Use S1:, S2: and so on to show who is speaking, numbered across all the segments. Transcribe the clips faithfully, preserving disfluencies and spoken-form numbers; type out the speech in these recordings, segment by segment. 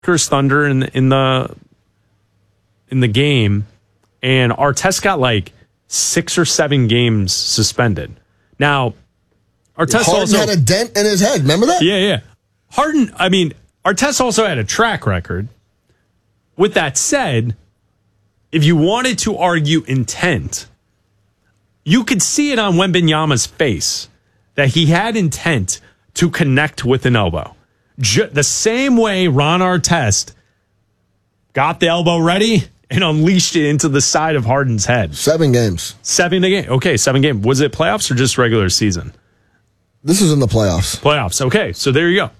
S1: Lakers Thunder in in the in the game, and Artest got like six or seven games suspended. Now, Artest
S2: Harden
S1: also
S2: had a dent in his head. Remember that?
S1: Yeah, yeah. Harden. I mean, Artest also had a track record. With that said, if you wanted to argue intent, you could see it on Wembanyama's face that he had intent to connect with an elbow. J- the same way Ron Artest got the elbow ready and unleashed it into the side of Harden's head.
S2: Seven games.
S1: Seven game. Okay, seven game. Was it playoffs or just regular season?
S2: This is in the playoffs.
S1: Playoffs. Okay, so there you go.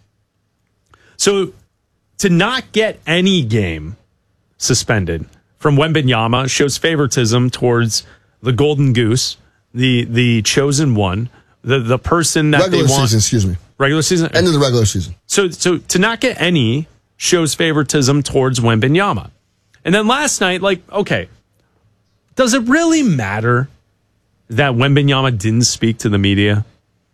S1: So to not get any game suspended from Wembanyama shows favoritism towards the Golden Goose, the the chosen one, the the person that
S2: regular
S1: they want.
S2: Season, excuse me.
S1: Regular season?
S2: End of the regular season.
S1: So so to not get any shows favoritism towards Wembanyama. And then last night, like, okay, does it really matter that Wembanyama didn't speak to the media?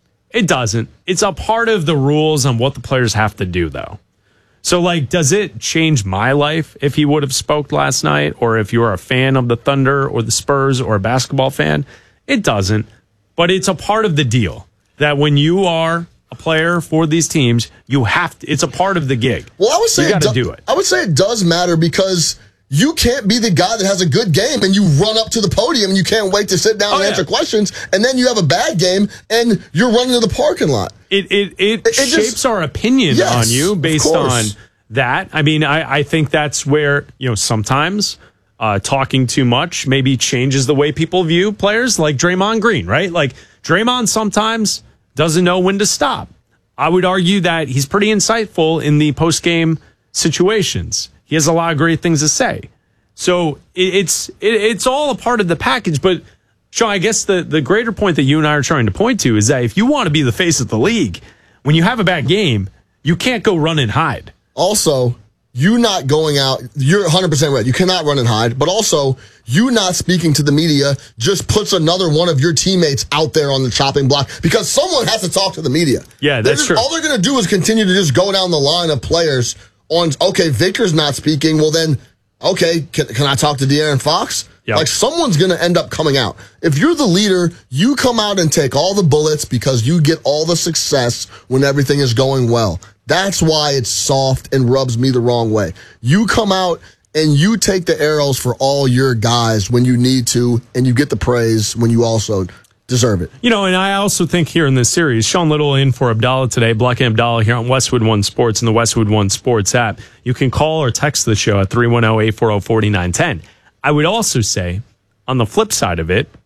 S1: It doesn't. It's a part of the rules on what the players have to do, though. So, like, does it change my life if he would have spoke last night, or if you're a fan of the Thunder or the Spurs or a basketball fan? It doesn't. But it's a part of the deal that when you are a player for these teams, you have to. It's a part of the gig.
S2: Well, I would say
S1: you got to
S2: do,
S1: do it.
S2: I would say it does matter because you can't be the guy that has a good game and you run up to the podium and you can't wait to sit down
S1: Oh,
S2: and
S1: yeah.
S2: answer questions, and then you have a bad game and you're running to the parking lot.
S1: It it it,
S2: it
S1: shapes
S2: just,
S1: our opinion
S2: yes,
S1: on you based on that. I mean, I, I think that's where, you know, sometimes uh, talking too much maybe changes the way people view players like Draymond Green, right? Like Draymond sometimes doesn't know when to stop. I would argue that he's pretty insightful in the post-game situations. He has a lot of great things to say. So it, it's it, it's all a part of the package. But, Sean, I guess the, the greater point that you and I are trying to point to is that if you want to be the face of the league, when you have a bad game, you can't go run and hide.
S2: Also, you not going out, you're one hundred percent right. You cannot run and hide. But also, you not speaking to the media just puts another one of your teammates out there on the chopping block because someone has to talk to the media.
S1: Yeah, that's
S2: just,
S1: true.
S2: All they're going to do is continue to just go down the line of players on, okay, Vickers not speaking. Well, then, okay, can, can I talk to De'Aaron Fox?
S1: Yep.
S2: Like, someone's going to end up coming out. If you're the leader, you come out and take all the bullets because you get all the success when everything is going well. That's why it's soft and rubs me the wrong way. You come out and you take the arrows for all your guys when you need to, and you get the praise when you also deserve it.
S1: You know, and I also think here in this series, Sean Little in for Abdallah today, Black and Abdallah here on Westwood One Sports and the Westwood One Sports app. You can call or text the show at three one zero, eight four zero, four nine one zero. I would also say, on the flip side of it,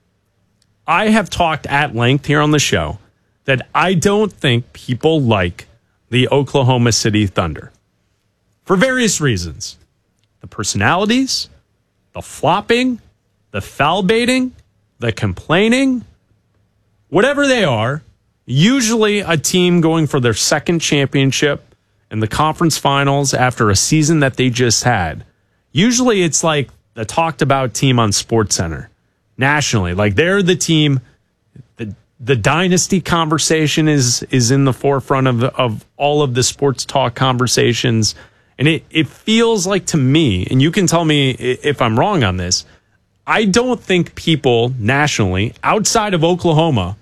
S1: I have talked at length here on the show that I don't think people like the Oklahoma City Thunder for various reasons. The personalities, the flopping, the foul baiting, the complaining, whatever they are, usually a team going for their second championship in the conference finals after a season that they just had. Usually it's like the talked about team on SportsCenter nationally. Like they're the team. The, the dynasty conversation is is in the forefront of of all of the sports talk conversations. And it, it feels like to me, and you can tell me if I'm wrong on this, I don't think people nationally outside of Oklahoma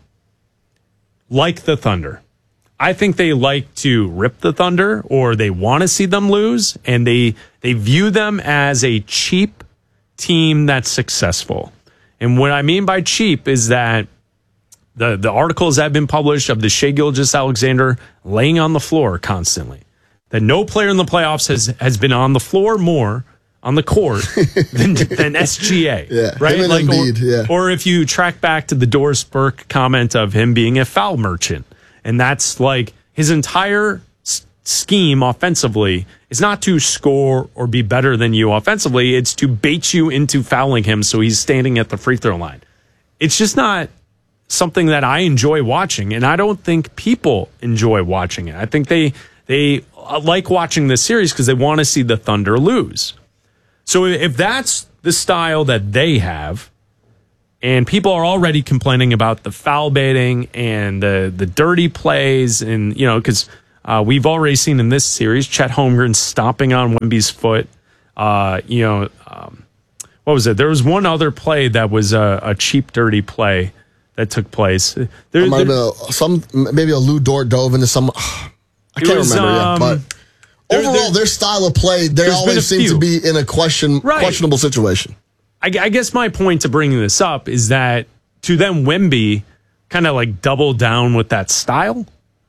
S1: like the Thunder. I think they like to rip the Thunder or they want to see them lose, and they they view them as a cheap team that's successful. And what I mean by cheap is that the, the articles that have been published of the Shai Gilgeous-Alexander laying on the floor constantly, that no player in the playoffs has, has been on the floor more on the court than, than S G A.
S2: Yeah,
S1: right?
S2: him and
S1: Like,
S2: Embiid,
S1: or,
S2: yeah.
S1: or if you track back to the Doris Burke comment of him being a foul merchant, and that's like his entire s- scheme offensively is not to score or be better than you offensively. It's to bait you into fouling him so he's standing at the free throw line. It's just not something that I enjoy watching, and I don't think people enjoy watching it. I think they they like watching this series because they want to see the Thunder lose. So if that's the style that they have, and people are already complaining about the foul baiting and the the dirty plays, and you know, because Uh, we've already seen in this series Chet Holmgren stomping on Wemby's foot. Uh, you know, um, what was it? There was one other play that was a, a cheap, dirty play that took place. There,
S2: It might have
S1: there-
S2: been a, some, maybe a Lou Dort dove into some. I
S1: It
S2: can't
S1: was,
S2: remember
S1: um,
S2: yet, but
S1: there-
S2: overall,
S1: there-
S2: their style of play, they
S1: there's been a
S2: always seem
S1: few.
S2: to be in a question
S1: Right.
S2: questionable situation.
S1: I, I guess my point to bringing this up is that to them, Wemby kind of like double down with that style,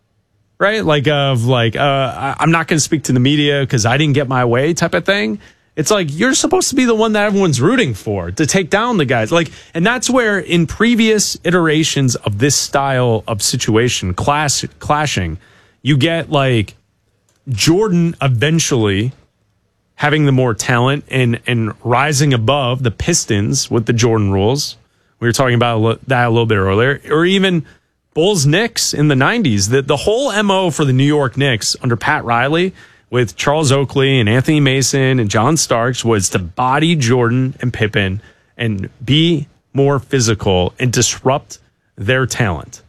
S1: right? Like of like, uh, I- I'm not going to speak to the media because I didn't get my way type of thing. It's like you're supposed to be the one that everyone's rooting for to take down the guys. Like, and that's where in previous iterations of this style of situation, clash, clashing, you get like Jordan eventually having the more talent and and rising above the Pistons with the Jordan rules. We were talking about a li- that a little bit earlier. Or even Bulls Knicks in the nineties. The, the whole M O for the New York Knicks under Pat Riley with Charles Oakley and Anthony Mason and John Starks was to body Jordan and Pippen and be more physical and disrupt their talent.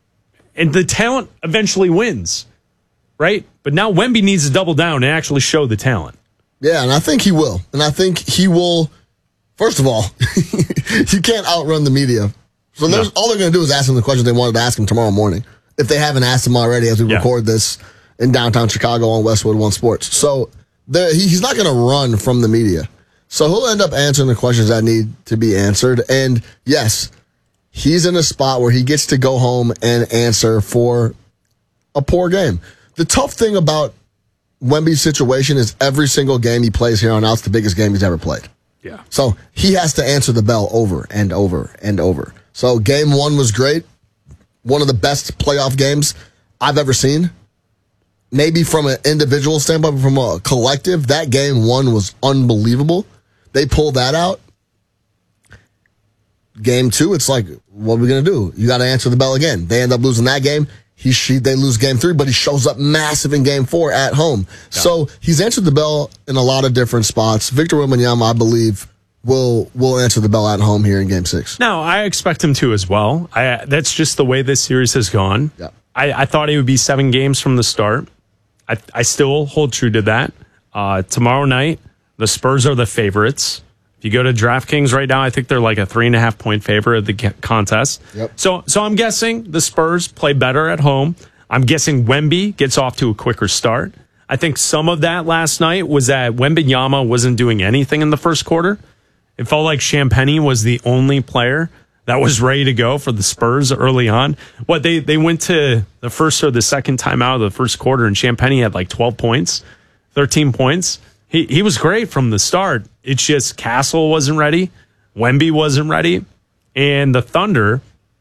S1: And the talent eventually wins, right? But now Wemby needs to double down and actually show the talent.
S2: Yeah, and I think he will. And I think he will, first of all, you can't outrun the media. So there's,
S1: No.
S2: all they're going to do is ask him the questions they wanted to ask him tomorrow morning, if they haven't asked him already as we
S1: Yeah.
S2: record this in downtown Chicago on Westwood One Sports. So there, he, he's not going to run from the media. So he'll end up answering the questions that need to be answered. And yes, he's in a spot where he gets to go home and answer for a poor game. The tough thing about Wemby's situation is every single game he plays here on out's the biggest game he's ever played.
S1: Yeah.
S2: So he has to answer the bell over and over and over. So game one was great. One of the best playoff games I've ever seen. Maybe from an individual standpoint, but from a collective, that game one was unbelievable. They pulled that out. Game two, it's like, what are we going to do? You got to answer the bell again. They end up losing that game. He, she, they lose game three, but he shows up massive in game four at home. Yeah. So he's answered the bell in a lot of different spots. Victor Wembanyama, I believe, will will answer the bell at home here in game six.
S1: No, I expect him to as well. I, that's just the way this series has gone.
S2: Yeah.
S1: I, I thought it would be seven games from the start. I, I still hold true to that. Uh, tomorrow night, the Spurs are the favorites. If you go to DraftKings right now, I think they're like a three and a half point favorite of the contest.
S2: Yep.
S1: So, so I'm guessing the Spurs play better at home. I'm guessing Wemby gets off to a quicker start. I think some of that last night was that Wembanyama wasn't doing anything in the first quarter. It felt like Champagnie was the only player that was ready to go for the Spurs early on. What they they went to the first or the second time out of the first quarter, and Champagnie had like twelve points, thirteen points. He he was great from the start. It's just Castle wasn't ready, Wemby wasn't ready, and the Thunder,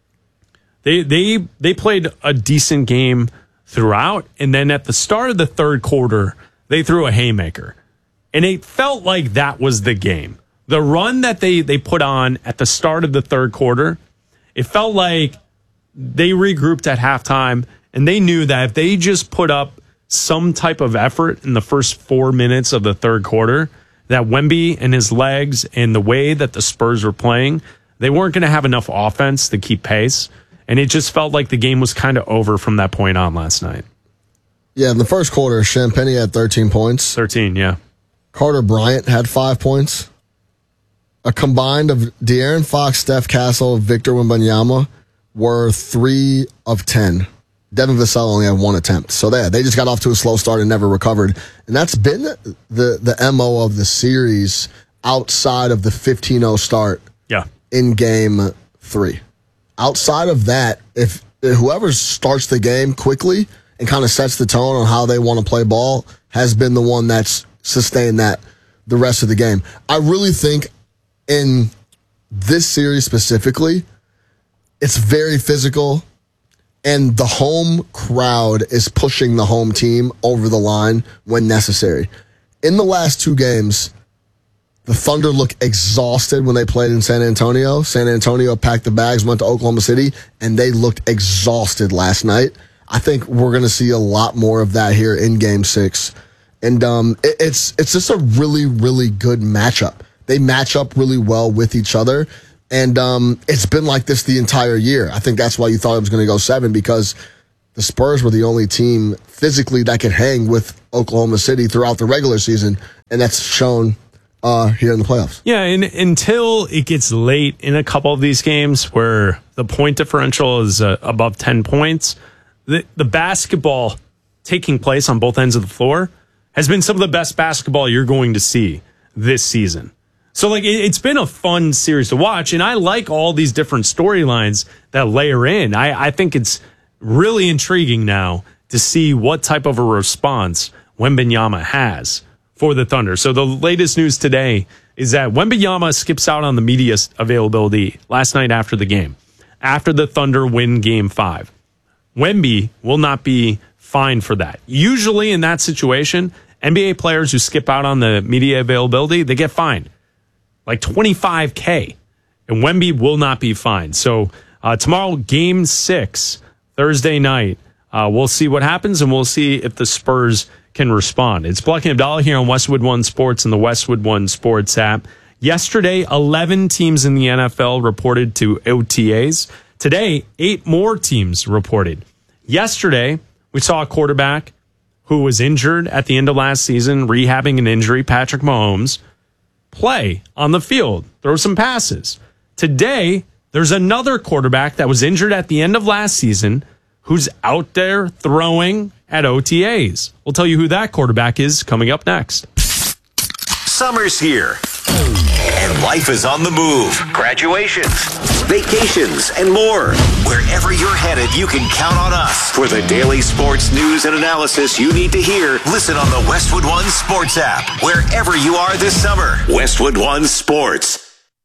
S1: they they they played a decent game throughout, and then at the start of the third quarter, they threw a haymaker, and it felt like that was the game. The run that they they put on at the start of the third quarter, it felt like they regrouped at halftime, and they knew that if they just put up some type of effort in the first four minutes of the third quarter, that Wemby and his legs and the way that the Spurs were playing, they weren't going to have enough offense to keep pace. And it just felt like the game was kind of over from that point on last night.
S2: Yeah, in the first quarter, Champagnie had thirteen points.
S1: thirteen, yeah.
S2: Carter Bryant had five points. A combined of De'Aaron Fox, Steph Castle, Victor Wembanyama were three of ten. Devin Vassell only had one attempt. So they, they just got off to a slow start and never recovered. And that's been the, the, the M O of the series outside of the fifteen oh start
S1: Yeah.
S2: in game three. Outside of that, if, if whoever starts the game quickly and kind of sets the tone on how they want to play ball has been the one that's sustained that the rest of the game. I really think in this series specifically, it's very physical, and the home crowd is pushing the home team over the line when necessary. In the last two games, the Thunder look exhausted when they played in San Antonio. San Antonio packed the bags, went to Oklahoma City, and they looked exhausted last night. I think we're going to see a lot more of that here in Game Six, and um, it, it's it's just a really really good matchup. They match up really well with each other, and um, it's been like this the entire year. I think that's why you thought it was going to go seven, because the Spurs were the only team physically that could hang with Oklahoma City throughout the regular season, and that's shown uh, here in the playoffs.
S1: Yeah, and until it gets late in a couple of these games where the point differential is uh, above ten points, the, the basketball taking place on both ends of the floor has been some of the best basketball you're going to see this season. So, like, it, it's been a fun series to watch, and I like all these different storylines that layer in. I, I think it's really intriguing now to see what type of a response Wembanyama has for the Thunder. So the latest news today is that Wembanyama skips out on the media availability last night after the game, after the Thunder win game five. Wemby will not be fined for that. Usually in that situation, N B A players who skip out on the media availability, they get fined like twenty-five K, and Wemby will not be fined. So uh, tomorrow, game six, Thursday night, uh, we'll see what happens, and we'll see if the Spurs can respond. It's Black and Abdallah here on Westwood One Sports and the Westwood One Sports app. Yesterday, eleven teams in the N F L reported to O T As. Today, eight more teams reported. Yesterday, we saw a quarterback who was injured at the end of last season, rehabbing an injury, Patrick Mahomes, play on the field, throw some passes. Today, there's another quarterback that was injured at the end of last season who's out there throwing at O T As. We'll tell you who that quarterback is coming up next.
S3: Summer's here, and life is on the move. Graduations, vacations, and more. Wherever you're headed, you can count on us. For the daily sports news and analysis you need to hear, listen on the Westwood One Sports app. Wherever you are this summer, Westwood One Sports.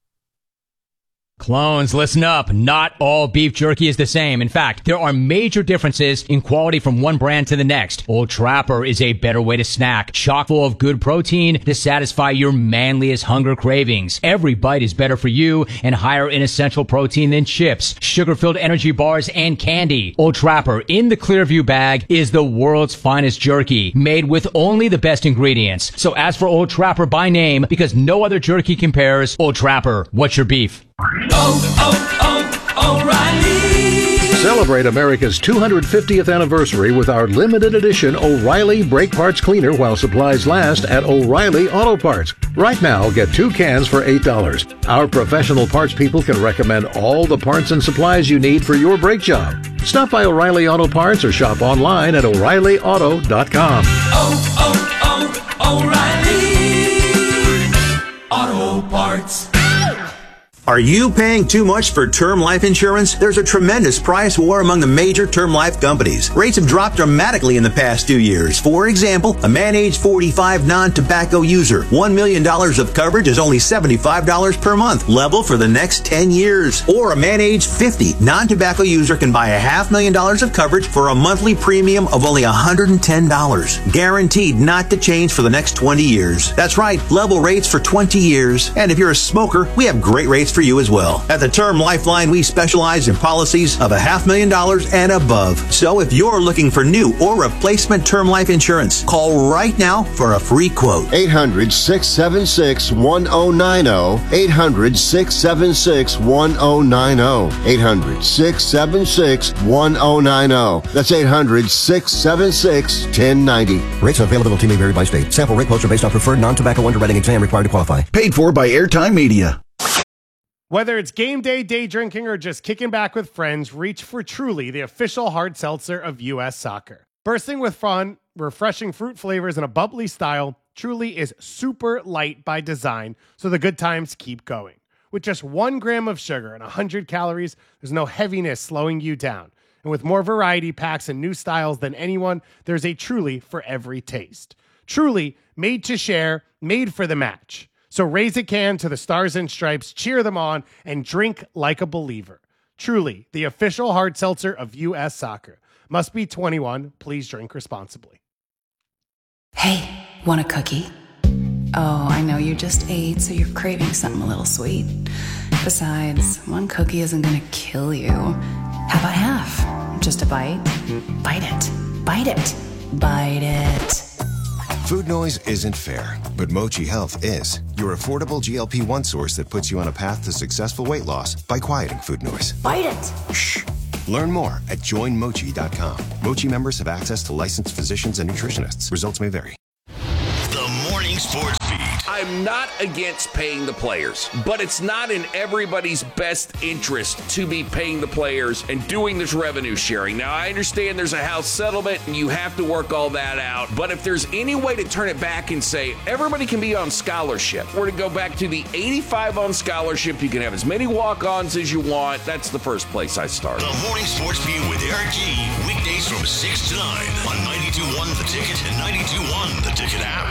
S4: Clones, listen up. Not all beef jerky is the same. In fact, there are major differences in quality from one brand to the next. Old Trapper is a better way to snack, chock full of good protein to satisfy your manliest hunger cravings. Every bite is better for you and higher in essential protein than chips, sugar-filled energy bars, and candy. Old Trapper in the Clearview bag is the world's finest jerky, made with only the best ingredients. So ask for Old Trapper by name because no other jerky compares. Old Trapper, what's your beef?
S5: Oh, oh, oh, O'Reilly.
S6: Celebrate America's two hundred fiftieth anniversary with our limited edition O'Reilly Brake Parts Cleaner while supplies last at O'Reilly Auto Parts. Right now, get two cans for eight dollars. Our professional parts people can recommend all the parts and supplies you need for your brake job. Stop by O'Reilly Auto Parts or shop online at O'Reilly Auto dot com.
S5: Oh, oh, oh, O'Reilly Auto Parts.
S7: Are you paying too much for term life insurance? There's a tremendous price war among the major term life companies. Rates have dropped dramatically in the past two years. For example, a man age forty-five non-tobacco user, one million dollars of coverage is only seventy-five dollars per month, level for the next ten years. Or a man age fifty non-tobacco user can buy a half million dollars of coverage for a monthly premium of only one hundred ten dollars. Guaranteed not to change for the next twenty years. That's right, level rates for twenty years. And if you're a smoker, we have great rates for you as well. At the Term Lifeline, we specialize in policies of a half million dollars and above. So if you're looking for new or replacement term life insurance, call right now for a free quote.
S8: eight hundred, six seven six, one zero nine zero. eight hundred, six seven six, one zero nine zero. eight hundred, six seven six, one zero nine zero. That's eight hundred, six seven six, one zero nine zero.
S9: Rates and availability may vary by state. Sample rate quotes are based on preferred non-tobacco underwriting exam required to qualify.
S10: Paid for by Airtime Media.
S11: Whether it's game day, day drinking, or just kicking back with friends, reach for Truly, the official hard seltzer of U S Soccer. Bursting with fun, refreshing fruit flavors, and a bubbly style, Truly is super light by design, so the good times keep going. With just one gram of sugar and one hundred calories, there's no heaviness slowing you down. And with more variety packs and new styles than anyone, there's a Truly for every taste. Truly, made to share, made for the match. So raise a can to the Stars and Stripes, cheer them on, and drink like a believer. Truly, the official hard seltzer of U S Soccer. Must be twenty-one. Please drink responsibly.
S12: Hey, want a cookie? Oh, I know you just ate, so you're craving something a little sweet. Besides, one cookie isn't going to kill you. How about half? Just a bite? Bite it. Bite it. Bite it.
S13: Food noise isn't fair, but Mochi Health is. Your affordable G L P one source that puts you on a path to successful weight loss by quieting food noise.
S12: Bite it!
S13: Shh. Learn more at join mochi dot com. Mochi members have access to licensed physicians and nutritionists. Results may vary.
S14: The Morning Sports Beat. I'm not against paying the players, but it's not in everybody's best interest to be paying the players and doing this revenue sharing. Now, I understand there's a House settlement and you have to work all that out, but if there's any way to turn it back and say everybody can be on scholarship, or to go back to the eighty-five on scholarship, you can have as many walk-ons as you want, that's the first place I start.
S3: The Morning Sports Beat with Eric G. Weekdays from six to nine on ninety-two point one The Ticket and ninety-two point one The Ticket app.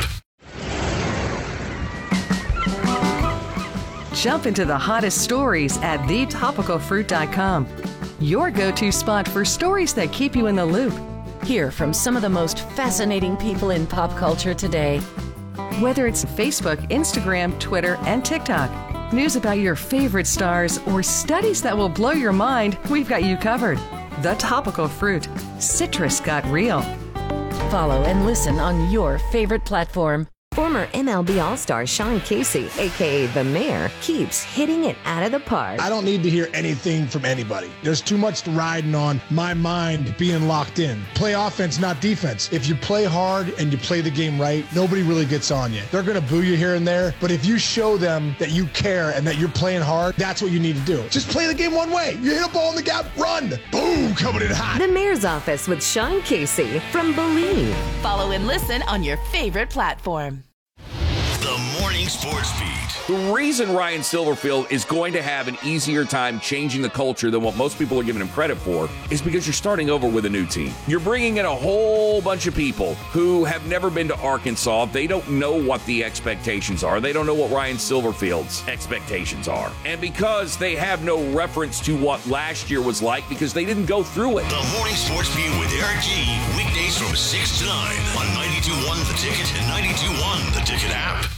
S15: Jump into the hottest stories at the topical fruit dot com. Your go-to spot for stories that keep you in the loop.
S16: Hear from some of the most fascinating people in pop culture today.
S15: Whether it's Facebook, Instagram, Twitter, and TikTok, news about your favorite stars, or studies that will blow your mind, we've got you covered. The Topical Fruit. Citrus got real.
S16: Follow and listen on your favorite platform.
S17: Former M L B All-Star Sean Casey, a k a. The Mayor, keeps hitting it out of the park.
S18: I don't need to hear anything from anybody. There's too much riding on my mind being locked in. Play offense, not defense. If you play hard and you play the game right, nobody really gets on you. They're going to boo you here and there, but if you show them that you care and that you're playing hard, that's what you need to do. Just play the game one way. You hit a ball in the gap, run. Boom, coming in hot.
S17: The Mayor's Office with Sean Casey from Believe.
S19: Follow and listen on your favorite platform.
S3: The Morning Sports Beat.
S14: The reason Ryan Silverfield is going to have an easier time changing the culture than what most people are giving him credit for is because you're starting over with a new team. You're bringing in a whole bunch of people who have never been to Arkansas. They don't know what the expectations are. They don't know what Ryan Silverfield's expectations are. And because they have no reference to what last year was like because they didn't go through it.
S3: The Morning Sports Beat with Eric G. Weekdays from six to nine on ninety-two point one The Ticket and ninety-two point one The Ticket app.